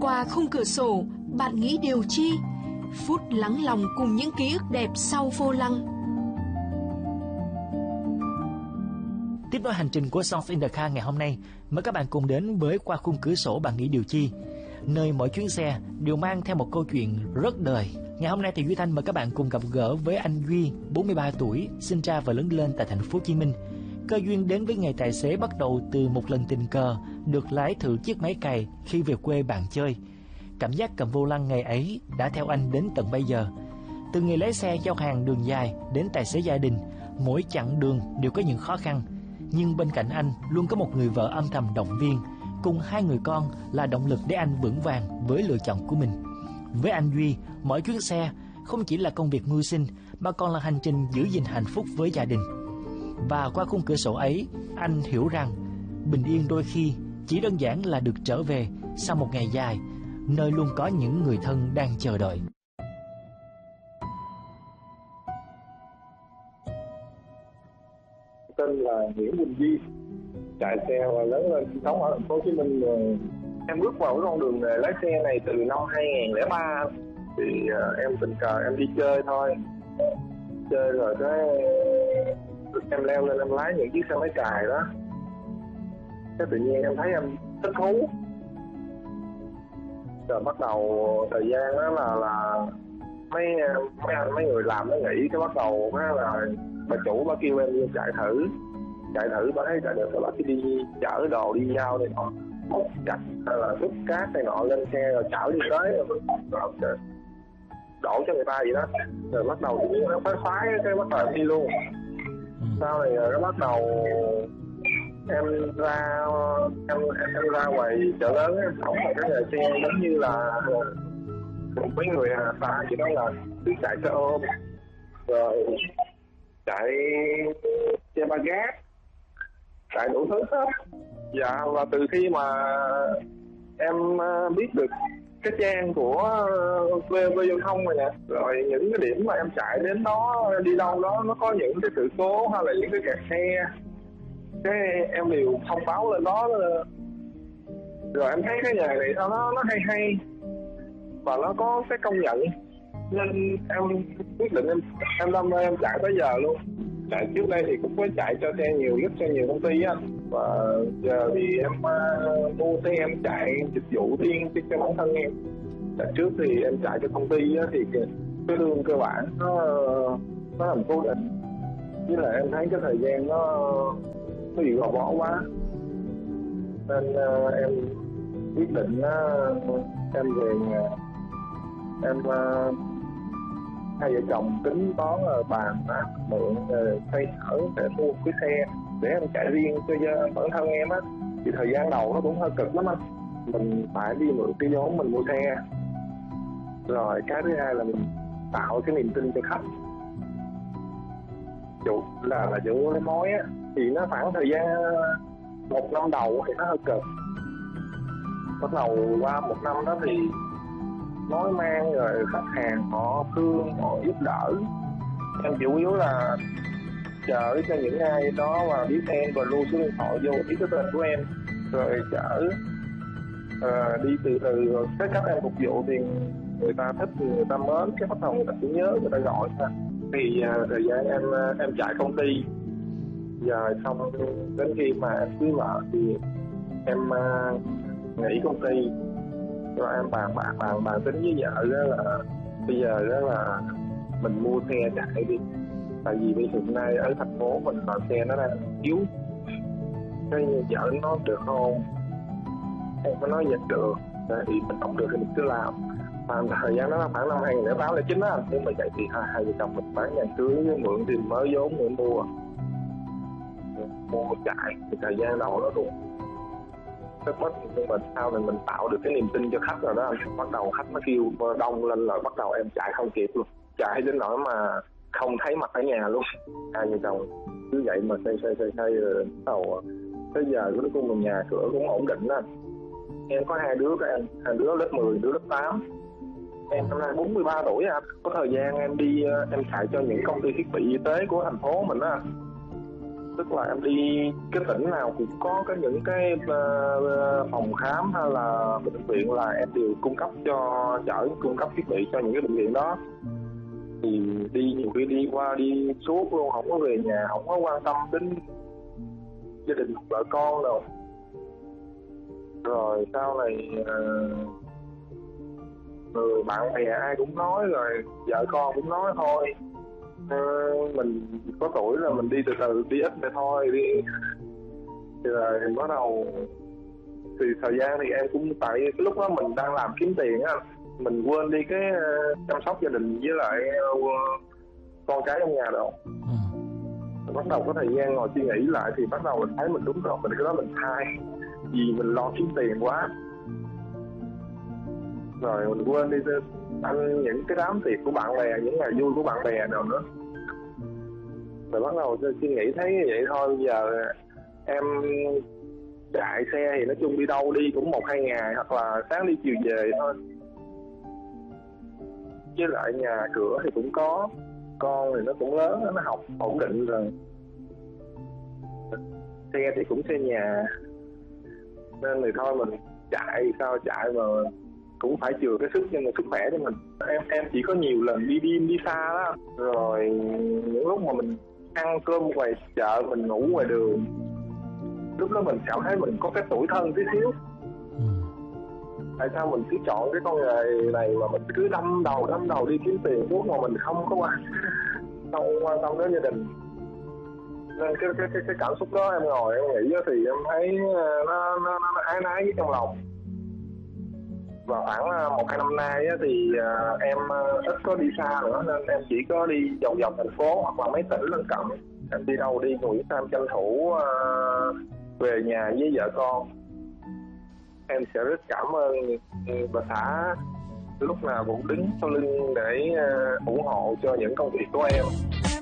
Qua khung cửa sổ, bạn nghĩ điều chi? Phút lắng lòng cùng những ký ức đẹp sau vô lăng. Tiếp nối hành trình của Songs in the Car ngày hôm nay, mời các bạn cùng đến với Qua khung cửa sổ bạn nghĩ điều chi, nơi mỗi chuyến xe đều mang theo một câu chuyện rất đời. Ngày hôm nay thì Duy Thanh mời các bạn cùng gặp gỡ với anh Duy, 43 tuổi, sinh ra và lớn lên tại thành phố Hồ Chí Minh. Cơ duyên đến với nghề tài xế bắt đầu từ một lần tình cờ được lái thử chiếc máy cày khi về quê bạn chơi. Cảm giác cầm vô lăng ngày ấy đã theo anh đến tận bây giờ. Từ nghề lái xe giao hàng đường dài đến tài xế gia đình, mỗi chặng đường đều có những khó khăn. Nhưng bên cạnh anh luôn có một người vợ âm thầm động viên, cùng 2 người con là động lực để anh vững vàng với lựa chọn của mình. Với anh Duy, mỗi chuyến xe không chỉ là công việc mưu sinh mà còn là hành trình giữ gìn hạnh phúc với gia đình. Và qua khung cửa sổ ấy, anh hiểu rằng bình yên đôi khi chỉ đơn giản là được trở về sau một ngày dài, nơi luôn có những người thân đang chờ đợi. Tên là Nguyễn Quỳnh Duy, chạy xe và lớn lên sinh sống ở thành phố Hồ Chí Minh. Em bước vào cái con đường nghề lái xe này từ năm 2003. Thì em tình cờ em đi chơi thôi, chơi rồi cái em leo lên em lái những chiếc xe máy cày đó. Cái tự nhiên em thấy em thích thú, rồi bắt đầu thời gian đó là mấy anh mấy người làm nó nghỉ, cái bắt đầu đó là bà chủ bà kêu em đi chạy thử bà thấy chạy được rồi bà cứ đi chở đồ đi giao này nọ, móc chặt hay là xúc cát này nọ lên xe rồi chở đi tới rồi đổ cho người ta vậy đó. Rồi bắt đầu tự nhiên nó phái cái bắt đầu em đi luôn. Sau này rồi nó bắt đầu em ra ngoài chợ lớn, em sống ở cái nghề xe giống như là một mấy người ta chỉ đó là cứ chạy xe ôm rồi chạy xe ba gác, chạy đủ thứ hết. Dạ, và từ khi mà em biết được cái trang của VV giao thông này nè, rồi những cái điểm mà em chạy đến đó, đi đâu đó nó có những cái sự cố hay là những cái kẹt xe, cái em đều thông báo lên đó. Rồi em thấy cái nghề này sao nó hay và nó có cái công nhận, nên em quyết định em đam mê em chạy tới giờ luôn. Chạy trước đây thì cũng có chạy cho xe nhiều, giúp cho nhiều công ty á, và giờ thì em mua xe em chạy dịch vụ riêng cho bản thân em. Chạy trước thì em chạy cho công ty á, thì cái lương cơ bản nó làm cố định, với lại em thấy cái thời gian nó bị gò bó quá, nên em quyết định em về nhà, em hai vợ chồng tính toán bàn mượn xây sở để mua một cái xe để em chạy riêng cho bản thân em á. Thì thời gian đầu nó cũng hơi cực lắm anh, mình phải đi mượn cái vốn mình mua xe, rồi cái thứ hai là mình tạo cái niềm tin cho khách. Chủ là chủ lấy mối á, thì nó khoảng thời gian 1 năm đầu thì nó hơi cực. Bắt đầu qua 1 năm đó thì nói mang rồi khách hàng họ thương, họ giúp đỡ. Em chủ yếu là chở cho những ai đó và biết em và lưu số điện thoại vô biết cái tên của em, rồi chở đi từ rồi cái cách em phục vụ thì người ta thích, người ta mến, cái bắt đầu người ta cũng nhớ, người ta gọi ta. Thì thời gian em chạy công ty, giờ xong đến khi mà em cưới vợ thì em nghỉ công ty, rồi em bàn tính với vợ đó là bây giờ đó là mình mua xe chạy đi, tại vì bây giờ hiện nay ở thành phố mình là xe nó đang yếu. Cái vợ nó được không, em có nói dịch được thì mình không được thì mình cứ làm. Và thời gian đó là khoảng năm 2008 09 đó anh, nhưng mà chạy thì hai vợ chồng mình bán nhà cưới mượn thì mới vốn để mua chạy. Thì thời gian đầu nó cũng rất mất, nhưng mà sau này mình tạo được cái niềm tin cho khách rồi đó anh. Bắt đầu khách nó kêu đông lên rồi bắt đầu em chạy không kịp luôn, chạy đến nỗi mà không thấy mặt ở nhà luôn. Hai vợ chồng cứ vậy mà xây rồi bắt đầu tới giờ cuối cùng mình nhà cửa cũng ổn định đó anh. Em có 2 đứa các em, 2 đứa lớp 10, đứa lớp 8. Em năm nay 43 tuổi anh. Có thời gian em đi em chạy cho những công ty thiết bị y tế của thành phố mình đó anh. Tức là em đi cái tỉnh nào cũng có những cái phòng khám hay là bệnh viện là em đều cung cấp thiết bị cho những cái bệnh viện đó. Thì đi nhiều khi đi qua đi suốt luôn, không có về nhà, không có quan tâm đến gia đình vợ con đâu. Rồi sau này bạn bè ai cũng nói, rồi vợ con cũng nói thôi, mình có tuổi là mình đi từ từ, đi ít này thôi đi. Thì rồi bắt đầu thì thời gian thì em cũng tại cái lúc đó mình đang làm kiếm tiền á, mình quên đi cái chăm sóc gia đình với lại con cái trong nhà đâu. Bắt đầu có thời gian ngồi suy nghĩ lại thì bắt đầu mình thấy mình đúng rồi, mình cái đó mình sai, vì mình lo kiếm tiền quá. Rồi mình quên đi ăn những cái đám tiệc của bạn bè, những ngày vui của bạn bè nào nữa. Rồi bắt đầu suy nghĩ thấy như vậy thôi, bây giờ em chạy xe thì nói chung đi đâu đi cũng 1-2 ngày, hoặc là sáng đi chiều về thôi. Với lại nhà cửa thì cũng có, con thì nó cũng lớn, nó học ổn định rồi. Xe thì cũng xe nhà, nên thì thôi mình chạy sao chạy mà cũng phải chừa cái sức nhưng mà sức khỏe cho mình. Em chỉ có nhiều lần đi xa đó, rồi những lúc mà mình ăn cơm ngoài chợ, mình ngủ ngoài đường, lúc đó mình cảm thấy mình có cái tủi thân tí xíu. Tại sao mình cứ chọn cái con nghề này mà mình cứ đâm đầu đi kiếm tiền suốt mà mình không quan tâm đến gia đình. Nên cái cảm xúc đó em ngồi em nghĩ thì em thấy nó ái náy với trong lòng. Và khoảng 1-2 năm nay thì em ít có đi xa nữa, nên em chỉ có đi vòng thành phố hoặc là mấy tỉnh lân cận. Em đi đâu đi Nguyễn Sam tranh thủ về nhà với vợ con. Em sẽ rất cảm ơn bà xã lúc nào cũng đứng sau lưng để ủng hộ cho những công việc của em.